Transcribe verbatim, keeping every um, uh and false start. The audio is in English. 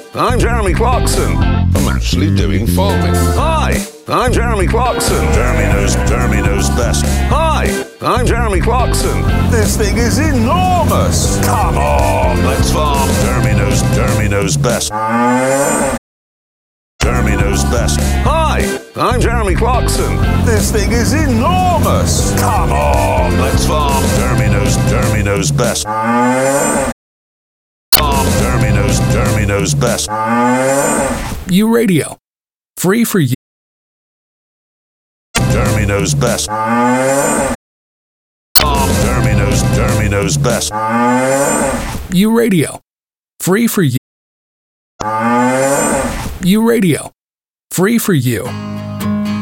I'm Jeremy Clarkson. I'm actually doing farming. Hi, I'm Jeremy Clarkson. Jeremy knows, Jeremy knows best. Hi, I'm Jeremy Clarkson. This thing is enormous. Come on, let's farm. Jeremy knows, Jeremy knows best. Jeremy knows best. Hi, I'm Jeremy Clarkson. This thing is enormous. Come on, let's farm. Jeremy knows, Jeremy knows best. Farm. Jeremy knows, Jeremy knows best. U Radio, free for you. Jeremy knows best. Farm. Jeremy knows, Jeremy knows best. U Radio, free for you. U Radio, free for you.